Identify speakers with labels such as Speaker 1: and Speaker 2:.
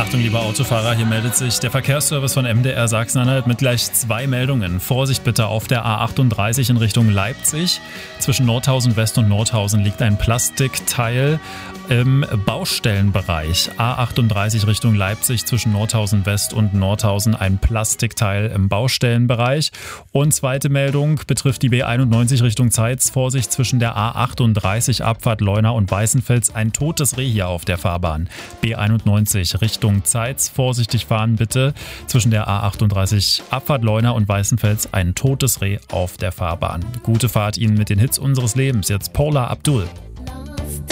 Speaker 1: Achtung, lieber Autofahrer, hier meldet sich der Verkehrsservice von MDR Sachsen-Anhalt mit gleich 2 Meldungen. Vorsicht bitte auf der A38 in Richtung Leipzig. Zwischen Nordhausen West und Nordhausen liegt ein Plastikteil im Baustellenbereich. A38 Richtung Leipzig, zwischen Nordhausen West und Nordhausen ein Plastikteil im Baustellenbereich. Und zweite Meldung betrifft die B91 Richtung Zeitz. Vorsicht, zwischen der A38 Abfahrt Leuna und Weißenfels ein totes Reh hier auf der Fahrbahn. B91 Richtung Zeitz, vorsichtig fahren bitte. Zwischen der A38 Abfahrt Leuna und Weißenfels ein totes Reh auf der Fahrbahn. Gute Fahrt Ihnen mit den Hits unseres Lebens. Jetzt Paula Abdul.